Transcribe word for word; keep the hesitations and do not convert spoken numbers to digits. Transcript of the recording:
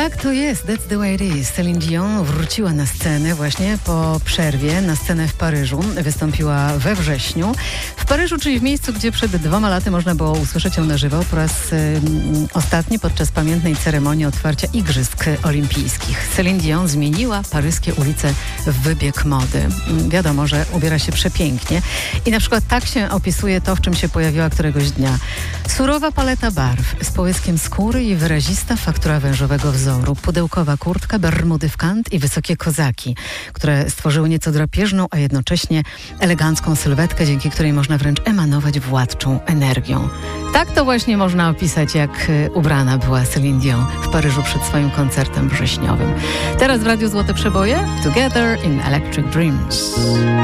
Tak to jest, that's the way it is. Celine Dion wróciła na scenę właśnie po przerwie, na scenę w Paryżu. Wystąpiła we wrześniu. W Paryżu, czyli w miejscu, gdzie przed dwoma laty można było usłyszeć ją na żywo po raz y, ostatni podczas pamiętnej ceremonii otwarcia Igrzysk Olimpijskich. Celine Dion zmieniła paryskie ulice w wybieg mody. Wiadomo, że ubiera się przepięknie i na przykład tak się opisuje to, w czym się pojawiła któregoś dnia. Surowa paleta barw z połyskiem skóry i wyrazista faktura wężowego wzoru, pudełkowa kurtka, bermudy w kant i wysokie kozaki, które stworzyły nieco drapieżną, a jednocześnie elegancką sylwetkę, dzięki której można wręcz emanować władczą energią. Tak to właśnie można opisać, jak ubrana była Celine Dion w Paryżu przed swoim koncertem wrześniowym. Teraz w Radiu Złote Przeboje Together in Electric Dreams.